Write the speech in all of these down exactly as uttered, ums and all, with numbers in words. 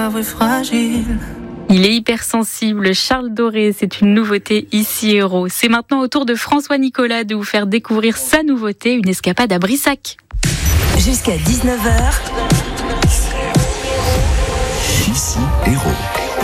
fragile. Il est hypersensible, Charles Doré, c'est une nouveauté ici Héros. C'est maintenant au tour de François Nicolas de vous faire découvrir sa nouveauté, une escapade à Brissac. Jusqu'à dix-neuf heures. Ici Héros.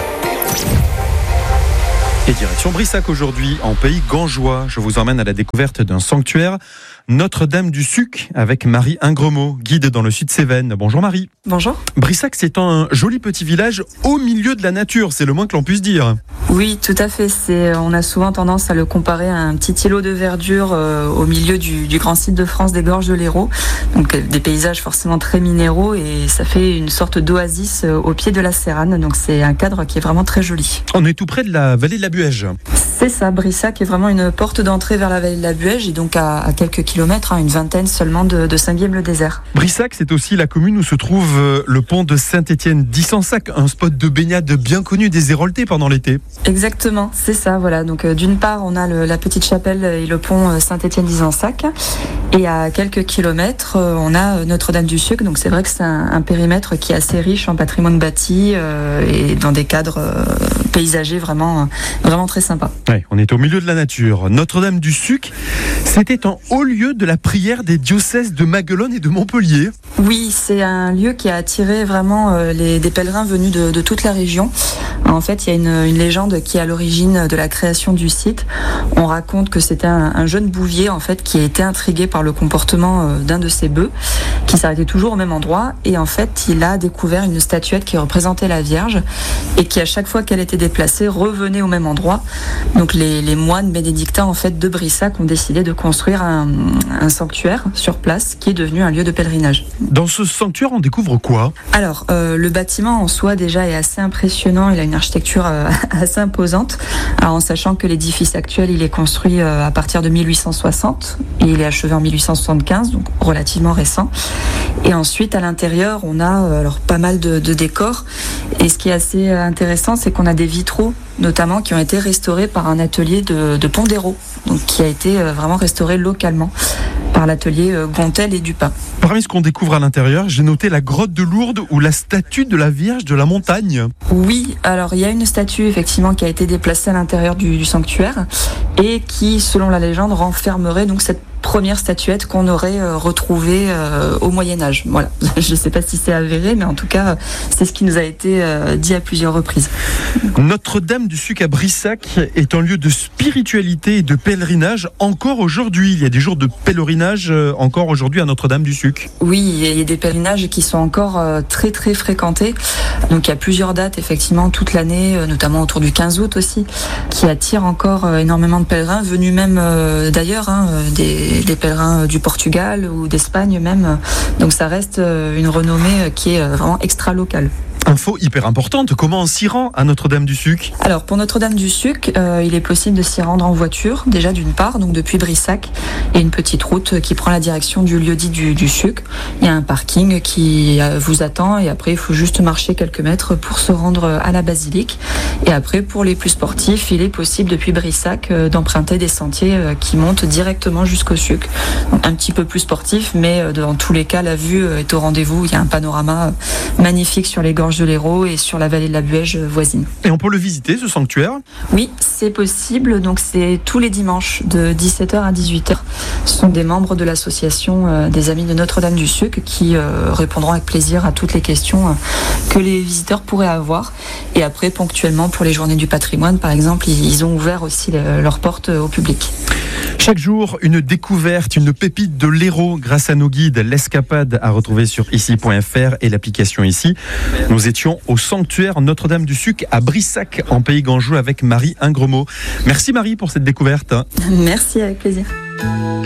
Et direction Brissac aujourd'hui, en pays gangeois. Je vous emmène à la découverte d'un sanctuaire, Notre-Dame du Suc, avec Marie Ingremot, guide dans le Sud-Cévennes. Bonjour Marie. Bonjour. Brissac, c'est un joli petit village au milieu de la nature, c'est le moins que l'on puisse dire. Oui, tout à fait. C'est, on a souvent tendance à le comparer à un petit îlot de verdure euh, au milieu du, du grand site de France des Gorges de l'Hérault. Donc des paysages forcément très minéraux et ça fait une sorte d'oasis euh, au pied de la Séranne. Donc c'est un cadre qui est vraiment très joli. On est tout près de la vallée de la Buège. C'est ça, Brissac est vraiment une porte d'entrée vers la vallée de la Buège et donc à, à quelques kilomètres, hein, une vingtaine seulement de, de Saint-Guilhem-le-Désert. Brissac, c'est aussi la commune où se trouve le pont de Saint-Étienne-d'Issensac, un spot de baignade bien connu des Héroltais pendant l'été. Exactement, c'est ça, voilà. Donc euh, d'une part, on a le, la petite chapelle et le pont Saint-Étienne-d'Issensac et à quelques kilomètres, euh, on a Notre-Dame du Suc. Donc c'est vrai que c'est un, un périmètre qui est assez riche en patrimoine bâti euh, et dans des cadres euh, paysagers vraiment, vraiment très sympas. Ouais, on est au milieu de la nature. Notre-Dame du Suc, c'était un haut lieu de la prière des diocèses de Maguelone et de Montpellier. Oui, c'est un lieu qui a attiré vraiment euh, les, des pèlerins venus de, de toute la région. En fait, il y a une, une légende qui est à l'origine de la création du site. On raconte que c'était un, un jeune bouvier en fait qui a été intrigué par le comportement euh, d'un de ses bœufs, qui s'arrêtait toujours au même endroit. Et en fait, il a découvert une statuette qui représentait la Vierge et qui, à chaque fois qu'elle était déplacée, revenait au même endroit. Donc les, les moines bénédictins en fait de Brissac ont décidé de construire un, un sanctuaire sur place qui est devenu un lieu de pèlerinage. Dans ce sanctuaire, on découvre quoi ? Alors, euh, le bâtiment en soi déjà est assez impressionnant. Il a une architecture euh, assez imposante. Alors, en sachant que l'édifice actuel, il est construit euh, à partir de mille huit cent soixante et il est achevé en mille huit cent soixante-quinze, donc relativement récent. Et ensuite, à l'intérieur, on a euh, alors pas mal de, de décors. Et ce qui est assez intéressant, c'est qu'on a des vitraux, notamment qui ont été restaurés par un atelier de, de Pont-d'Hérault, donc qui a été euh, vraiment restauré localement par l'atelier euh, Gontel et Dupin. Parmi ce qu'on découvre à l'intérieur, j'ai noté la grotte de Lourdes ou la statue de la Vierge de la Montagne. Oui, alors il y a une statue effectivement qui a été déplacée à l'intérieur du, du sanctuaire et qui, selon la légende, renfermerait donc cette première statuette qu'on aurait euh, retrouvée euh, au Moyen-Âge. Voilà, je ne sais pas si c'est avéré, mais en tout cas, c'est ce qui nous a été euh, dit à plusieurs reprises. Notre-Dame du Suc à Brissac est un lieu de spiritualité et de pèlerinage encore aujourd'hui. Il y a des jours de pèlerinage euh, encore aujourd'hui à Notre-Dame du Suc. Oui, il y a des pèlerinages qui sont encore euh, très très fréquentés. Donc il y a plusieurs dates effectivement toute l'année, euh, notamment autour du quinze août aussi, qui attirent encore euh, énormément de pèlerins, venus même euh, d'ailleurs, hein, des des pèlerins du Portugal ou d'Espagne même. Donc ça reste une renommée qui est vraiment extra locale. Info hyper importante, comment on s'y rend à Notre-Dame du Suc ? Alors pour Notre-Dame du Suc, euh, il est possible de s'y rendre en voiture, déjà d'une part, donc depuis Brissac, il y a une petite route qui prend la direction du lieu dit du, du Suc. Il y a un parking qui vous attend et après il faut juste marcher quelques mètres pour se rendre à la basilique. Et après pour les plus sportifs, il est possible depuis Brissac euh, d'emprunter des sentiers euh, qui montent directement jusqu'au Suc. Donc, un petit peu plus sportif, mais euh, dans tous les cas la vue euh, est au rendez-vous. Il y a un panorama euh, magnifique sur les gorges de l'Hérault et sur la vallée de la Buège voisine. Et on peut le visiter, ce sanctuaire ? Oui, c'est possible. Donc c'est tous les dimanches de dix-sept heures à dix-huit heures. Ce sont des membres de l'association euh, des Amis de Notre-Dame du Suc qui euh, répondront avec plaisir à toutes les questions euh, que les visiteurs pourraient avoir. Et après, ponctuellement, pour les journées du patrimoine, par exemple, ils ont ouvert aussi le, leurs portes au public. Chaque jour, une découverte, une pépite de l'Hérault grâce à nos guides. L'escapade à retrouver sur ici point f r et l'application Ici. Nous étions au sanctuaire Notre-Dame du Suc à Brissac, en pays gangeois, avec Marie Ingremot. Merci Marie pour cette découverte. Merci, avec plaisir.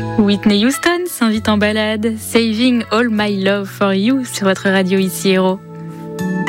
Whitney Houston s'invite en balade. Saving All My Love for You sur votre radio Ici Héros.